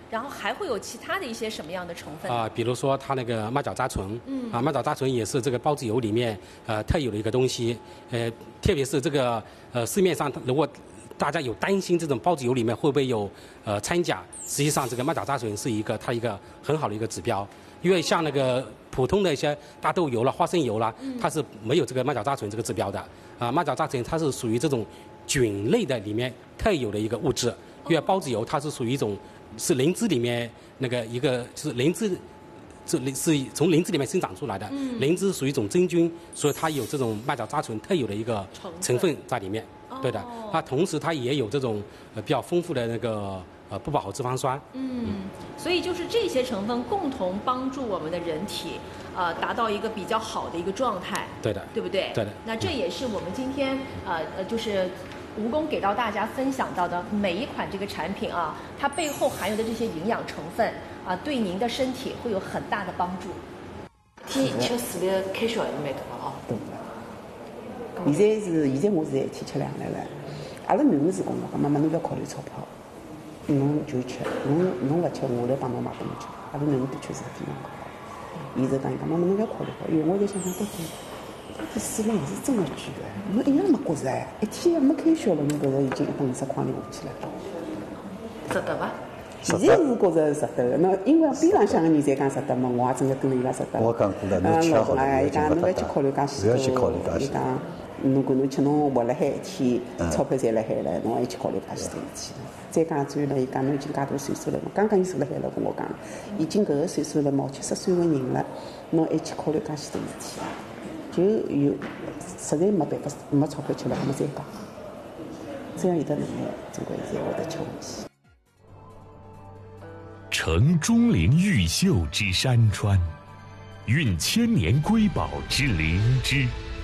然后还会有其他的一些什么样的成分比如说它那个马角扎醇，马角扎醇也是这个孢子油里面特有的一个东西，特别是这个市面上如果大家有担心这种孢子油里面会不会有掺假，实际上这个马角扎醇是它一个很好的一个指标，因为像那个普通的一些大豆油啦、花生油啦，它是没有这个马角扎醇这个指标的马角扎醇它是属于这种菌类的里面特有的一个物质，因为孢子油它是属于一种是灵芝里面那个一个就是灵芝。是从灵芝里面生长出来的，灵芝属于一种真菌，所以它有这种马角扎醇特有的一个成分在里面。对的，它同时它也有这种比较丰富的那个不饱和脂肪酸。 所以就是这些成分共同帮助我们的人体达到一个比较好的一个状态。 对的， 对不对？ 对的。 那这也是我们今天就是吴工给到大家分享到的每一款这个产品它背后含有的这些营养成分对您的身体会有很大的帮助。天吃饲料开销还是蛮大的现在我是一天吃2来了。阿拉囡儿是讲的，妈妈侬不要考虑钞票，侬就吃，侬不吃我来帮侬买拨侬吃。阿拉囡儿的确是非常好。伊就讲妈妈侬不要考虑好，因为我在想到底饲料是真的贵的，侬一样没觉着一天没开销了，侬觉着已经150块钿下去了， 值得伐？ 现在是觉着值得的。那因为边浪向个人侪讲值得嘛，我也真的跟着伊拉值得。 我讲过了，侬吃好了， 伊讲侬不要去考虑介许多，伊讲如果侬吃侬活辣海一天，钞票赚辣海了，侬还去考虑介许多事体。再讲转了，伊讲侬已经介大岁数了，刚刚伊坐辣海了跟我讲，已经搿个岁数了嘛，70岁个人了，侬还去考虑介许多事体，就有实在没办法，没钞票吃了，还没再讲。这样有的能力，总归是会得吃下去。 承钟灵毓秀之山川，运千年瑰宝之灵芝。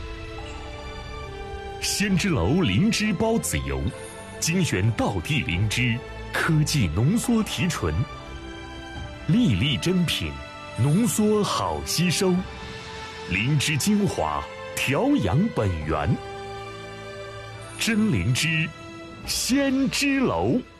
仙芝楼灵芝孢子油，精选道地灵芝，科技浓缩提纯，粒粒珍品，浓缩好吸收，灵芝精华，调养本源。真灵芝，仙芝楼。